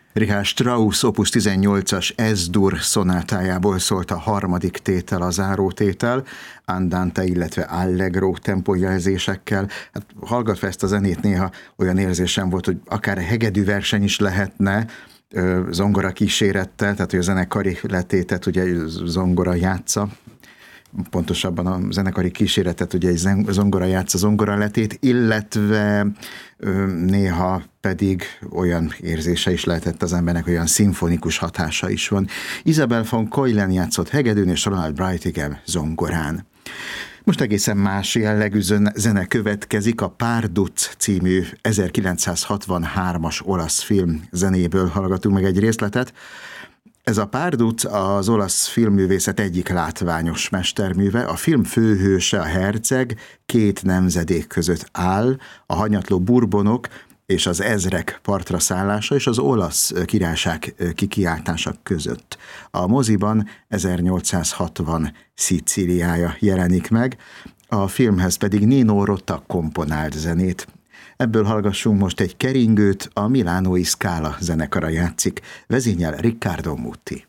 Richard Strauss opus 18-as S-dur szonátájából szólt a harmadik tétel, a zárótétel, andante, illetve allegro tempójelzésekkel. Hát hallgatva ezt a zenét néha olyan érzésem volt, hogy akár a hegedű verseny is lehetne, zongora kísérettel, tehát hogy a zenekari letétet ugye zongora játsza, pontosabban a zenekari kíséretet ugye egy zongora játsza, zongora letét, illetve néha pedig olyan érzése is lehetett az embernek, olyan szimfonikus hatása is van. Isabel von Keulen játszott hegedűn, és Ronald Breutigam zongorán. Most egészen más jellegű zene következik, a Párduc című 1963-as olasz film zenéből hallgatunk meg egy részletet. Ez a Párduc az olasz filmművészet egyik látványos mesterműve. A film főhőse, a herceg, két nemzedék között áll, a hanyatló Bourbonok és az ezrek partra szállása és az olasz királyság kikiáltása között. A moziban 1860 Szicíliája jelenik meg, a filmhez pedig Nino Rota komponált zenét. Ebből hallgassunk most egy keringőt, a Milánói Scala zenekara játszik, vezényel Riccardo Muti.